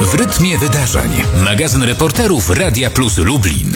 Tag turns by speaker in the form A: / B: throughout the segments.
A: W rytmie wydarzeń. Magazyn reporterów Radia Plus Lublin.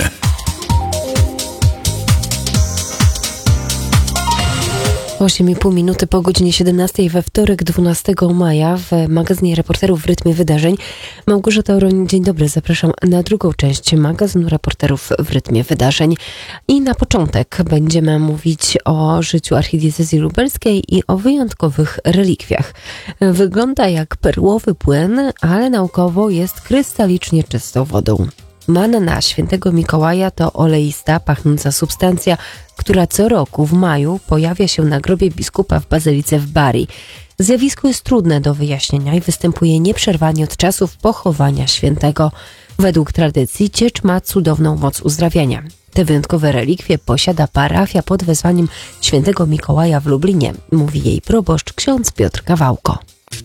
B: 8,5 minuty po godzinie 17 we wtorek 12 maja w magazynie reporterów w rytmie wydarzeń. Małgorzata Oroń, dzień dobry, zapraszam na drugą część magazynu reporterów w rytmie wydarzeń. I na początek będziemy mówić o życiu archidiecezji lubelskiej i o wyjątkowych relikwiach. Wygląda jak perłowy płyn, ale naukowo jest krystalicznie czystą wodą. Manna świętego Mikołaja to oleista, pachnąca substancja, która co roku w maju pojawia się na grobie biskupa w bazylice w Bari. Zjawisko jest trudne do wyjaśnienia i występuje nieprzerwanie od czasów pochowania świętego. Według tradycji ciecz ma cudowną moc uzdrawiania. Te wyjątkowe relikwie posiada parafia pod wezwaniem świętego Mikołaja w Lublinie, mówi jej proboszcz ksiądz Piotr Kawałko.
C: W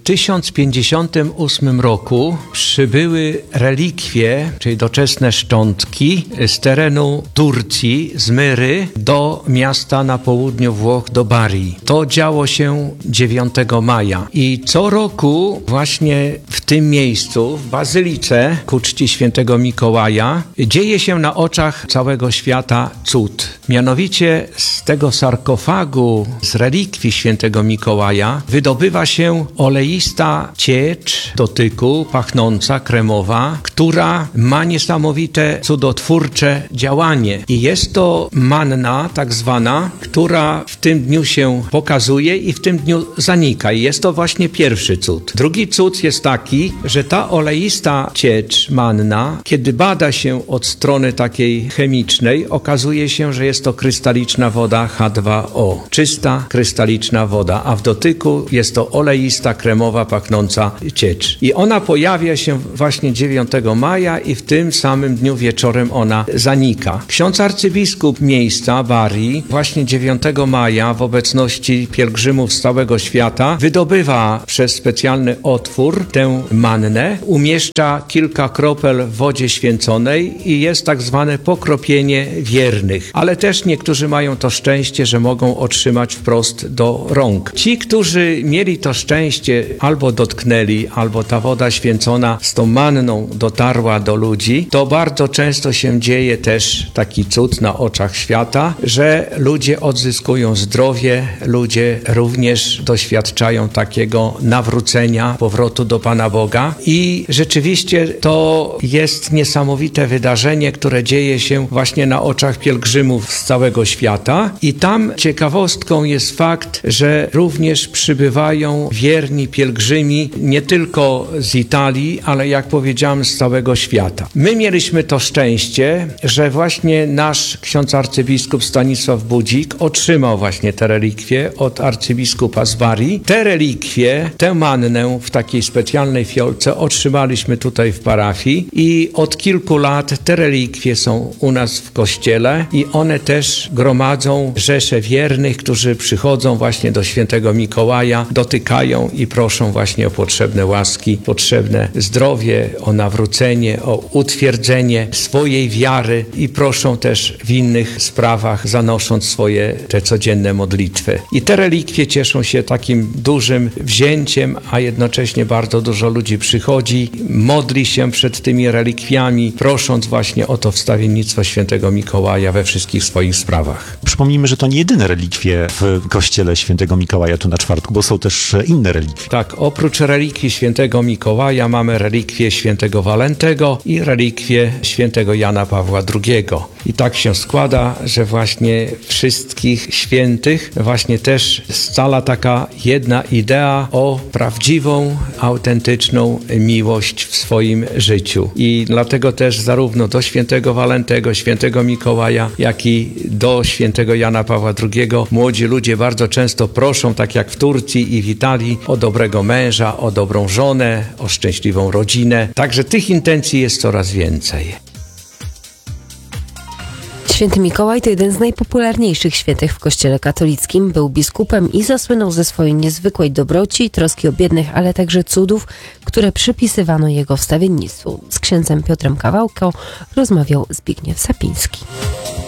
C: 1058 roku przybyły relikwie, czyli doczesne szczątki z terenu Turcji, z Myry, do miasta na południu Włoch, do Bari. To działo się 9 maja i co roku właśnie w tym miejscu, w bazylice ku czci świętego Mikołaja, dzieje się na oczach całego świata cud. Mianowicie z tego sarkofagu, z relikwii świętego Mikołaja wydobywa się oleista ciecz dotyku, pachnąca, kremowa, która ma niesamowite, cudotwórcze działanie. I jest to manna tak zwana, która w tym dniu się pokazuje i w tym dniu zanika. I jest to właśnie pierwszy cud. Drugi cud jest taki, że ta oleista ciecz, manna, kiedy bada się od strony takiej chemicznej, okazuje się, że jest to krystaliczna woda H2O. Czysta, krystaliczna woda, a w dotyku jest to oleista, kremowa, pachnąca ciecz. I ona pojawia się właśnie 9 maja i w tym samym dniu wieczorem ona zanika. Ksiądz arcybiskup miejsca Bari właśnie 9 maja w obecności pielgrzymów z całego świata wydobywa przez specjalny otwór tę mannę, umieszcza kilka kropel w wodzie święconej i jest tak zwane pokropienie wiernych. Ale też niektórzy mają to szczęście, że mogą otrzymać wprost do rąk. Ci, którzy mieli to szczęście, albo dotknęli, albo ta woda święcona z tą manną dotarła do ludzi, to bardzo często się dzieje też taki cud na oczach świata, że ludzie odzyskują zdrowie, ludzie również doświadczają takiego nawrócenia, powrotu do Pana Boga i rzeczywiście to jest niesamowite wydarzenie, które dzieje się właśnie na oczach pielgrzymów z całego świata i tam ciekawostką jest fakt, że również przybywają wierni pielgrzymi nie tylko z Italii, ale jak powiedziałem z całego świata. My mieliśmy to szczęście, że właśnie nasz ksiądz arcybiskup Stanisław Budzik otrzymał właśnie te relikwie od arcybiskupa z Bari. Te relikwie, tę mannę w takiej specjalnej fiolce otrzymaliśmy tutaj w parafii i od kilku lat te relikwie są u nas w kościele i one też gromadzą rzesze wiernych, którzy przychodzą właśnie do świętego Mikołaja, dotykają i proszą właśnie o potrzebne łaski, potrzebne zdrowie, o nawrócenie, o utwierdzenie swojej wiary i proszą też w innych sprawach, zanosząc swoje te codzienne modlitwy. I te relikwie cieszą się takim dużym wzięciem, a jednocześnie bardzo dużo ludzi przychodzi, modli się przed tymi relikwiami, prosząc właśnie o to wstawiennictwo świętego Mikołaja we wszystkich swoich sprawach.
D: Przypomnijmy, że to nie jedyne relikwie w kościele świętego Mikołaja tu na czwartku, bo są też inne relikwie.
C: Tak, oprócz relikwii świętego Mikołaja mamy relikwie świętego Walentego i relikwie świętego Jana Pawła II. I tak się składa, że właśnie wszystkich świętych właśnie też scala taka jedna idea o prawdziwą, autentyczną miłość w swoim życiu. I dlatego też zarówno do świętego Walentego, świętego Mikołaja, jak i do świętego Jana Pawła II młodzi ludzie bardzo często proszą, tak jak w Turcji i w Italii, o dobrego męża, o dobrą żonę, o szczęśliwą rodzinę. Także tych intencji jest coraz więcej.
B: Święty Mikołaj to jeden z najpopularniejszych świętych w Kościele katolickim. Był biskupem i zasłynął ze swojej niezwykłej dobroci, troski o biednych, ale także cudów, które przypisywano jego wstawiennictwu. Z księdzem Piotrem Kawałko rozmawiał Zbigniew Sapiński.